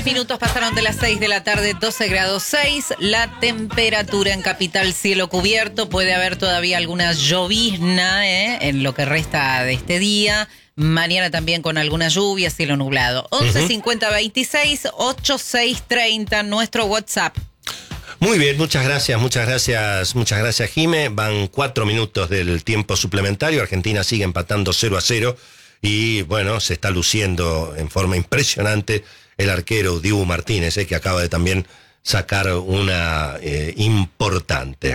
Minutos pasaron de las 6 de la tarde, 12 grados 6. La temperatura en Capital, cielo cubierto. Puede haber todavía alguna llovizna en lo que resta de este día. Mañana también con alguna lluvia, cielo nublado. 11 50 26 86 30, nuestro WhatsApp. Muy bien, muchas gracias, Jime. Van 4 minutos del tiempo suplementario. Argentina sigue empatando 0-0 y bueno, se está luciendo en forma impresionante el arquero Dibu Martínez, que acaba de también sacar una importante.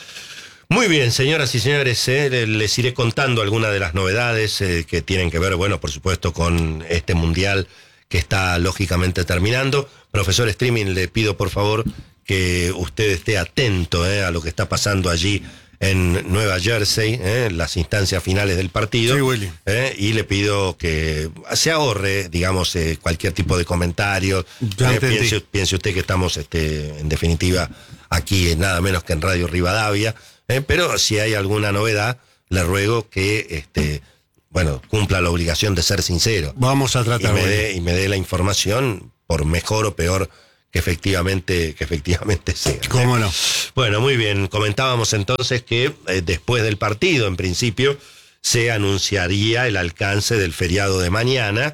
Muy bien, señoras y señores, les iré contando algunas de las novedades que tienen que ver, bueno, por supuesto, con este mundial que está lógicamente terminando. Profesor Streaming, le pido por favor que usted esté atento a lo que está pasando allí en Nueva Jersey, las instancias finales del partido. Sí, Willy. Y le pido que se ahorre, digamos, cualquier tipo de comentario. Piense usted que estamos, en definitiva, aquí nada menos que en Radio Rivadavia. Pero si hay alguna novedad, le ruego que, cumpla la obligación de ser sincero. Vamos a tratar. Y me dé la información, por mejor o peor que efectivamente sea. ¿Cómo no? Bueno, muy bien. Comentábamos entonces que después del partido, en principio, se anunciaría el alcance del feriado de mañana.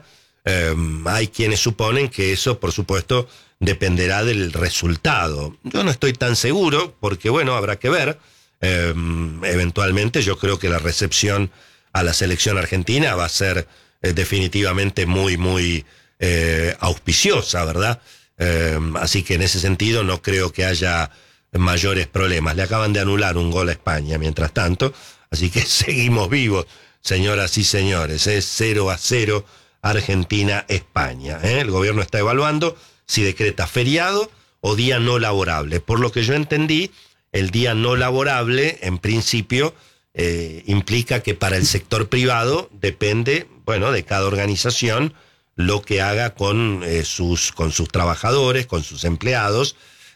Hay quienes suponen que eso, por supuesto, dependerá del resultado. Yo no estoy tan seguro, porque bueno, habrá que ver. Eventualmente yo creo que la recepción a la selección argentina va a ser definitivamente muy, muy auspiciosa, ¿verdad? Así que en ese sentido no creo que haya mayores problemas. Le acaban de anular un gol a España mientras tanto, así que seguimos vivos, señoras y señores. Es 0-0 Argentina-España. El gobierno está evaluando si decreta feriado o día no laborable. Por lo que yo entendí, el día no laborable en principio implica que para el sector privado depende, de cada organización lo que haga con sus trabajadores, con sus empleados,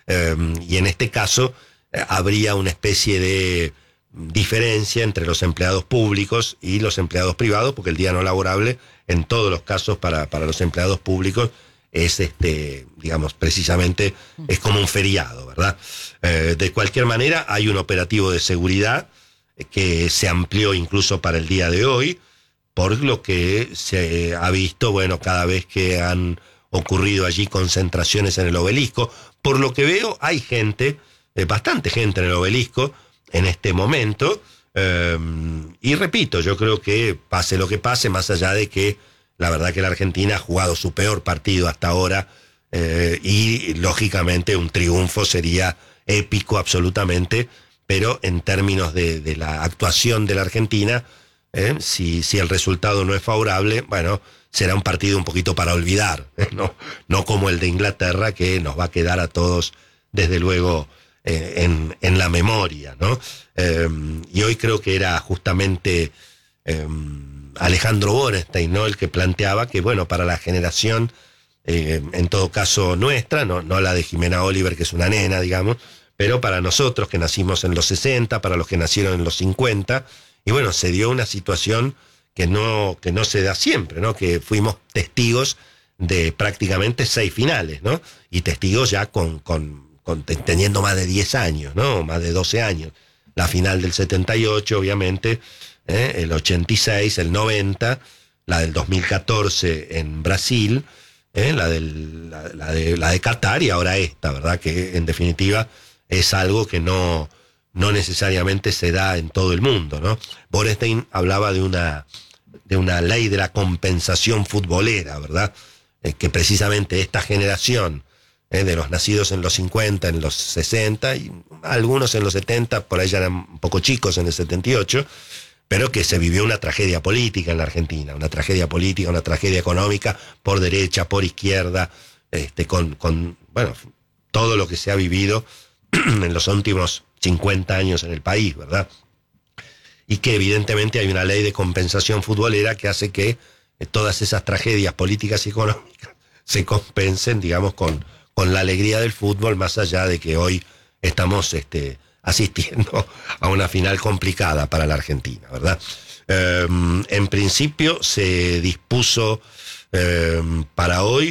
y en este caso habría una especie de diferencia entre los empleados públicos y los empleados privados, porque el día no laborable, en todos los casos para los empleados públicos, es precisamente es como un feriado, ¿verdad? De cualquier manera, hay un operativo de seguridad que se amplió incluso para el día de hoy, por lo que se ha visto, cada vez que han ocurrido allí concentraciones en el Obelisco. Por lo que veo, hay gente, bastante gente en el Obelisco en este momento, y repito, yo creo que pase lo que pase, más allá de que la verdad que la Argentina ha jugado su peor partido hasta ahora, y lógicamente un triunfo sería épico absolutamente, pero en términos de la actuación de la Argentina, si el resultado no es favorable, será un partido un poquito para olvidar, no como el de Inglaterra, que nos va a quedar a todos, desde luego, en la memoria, ¿no? Y hoy creo que era justamente Alejandro Borenstein, ¿no?, el que planteaba que, para la generación, en todo caso nuestra, no la de Jimena Oliver, que es una nena, digamos, pero para nosotros que nacimos en los 60, para los que nacieron en los 50, y se dio una situación que no se da siempre, ¿no? Que fuimos testigos de prácticamente 6 finales, ¿no? Y testigos ya teniendo más de 10 años, ¿no? Más de 12 años. La final del 78, obviamente, el 86, el 90, la del 2014 en Brasil, la de Qatar, y ahora esta, ¿verdad? Que en definitiva es algo que no necesariamente se da en todo el mundo, ¿no? Borenstein hablaba de una ley de la compensación futbolera, ¿verdad? Que precisamente esta generación de los nacidos en los 50, en los 60, y algunos en los 70, por ahí ya eran un poco chicos en el 78, pero que se vivió una tragedia política en la Argentina, una tragedia política, una tragedia económica, por derecha, por izquierda, con todo lo que se ha vivido en los últimos 50 años en el país, ¿verdad? Y que evidentemente hay una ley de compensación futbolera que hace que todas esas tragedias políticas y económicas se compensen, digamos, con la alegría del fútbol, más allá de que hoy estamos asistiendo a una final complicada para la Argentina, ¿verdad? En principio se dispuso para hoy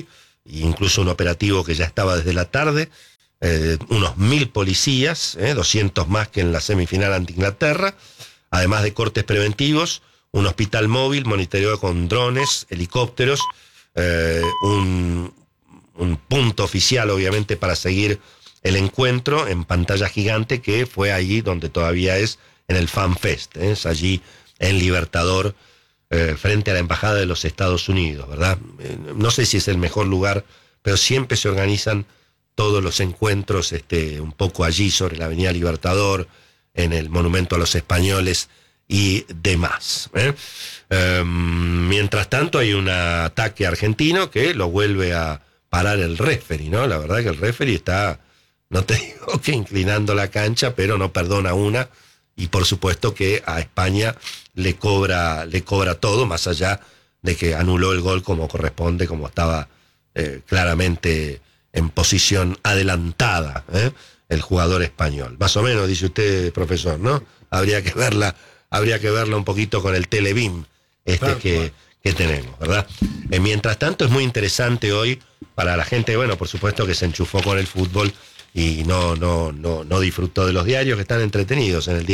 incluso un operativo que ya estaba desde la tarde, unos 1000 policías, 200 más que en la semifinal ante Inglaterra, además de cortes preventivos, un hospital móvil monitoreado con drones, helicópteros, un punto oficial obviamente para seguir el encuentro en pantalla gigante, que fue allí donde todavía es, en el FanFest, es allí en Libertador, frente a la Embajada de los Estados Unidos, ¿verdad? No sé si es el mejor lugar, pero siempre se organizan todos los encuentros un poco allí sobre la Avenida Libertador, en el Monumento a los Españoles y demás. Mientras tanto hay un ataque argentino que lo vuelve a parar el referee, ¿no? La verdad que el referee está, no te digo que inclinando la cancha, pero no perdona una, y por supuesto que a España le cobra todo, más allá de que anuló el gol como corresponde, como estaba claramente en posición adelantada, el jugador español. Más o menos, dice usted, profesor, ¿no? Habría que verla un poquito con el Telebeam que tenemos, ¿verdad? Mientras tanto, es muy interesante hoy para la gente, bueno, por supuesto que se enchufó con el fútbol y no disfrutó de los diarios, que están entretenidos en el día.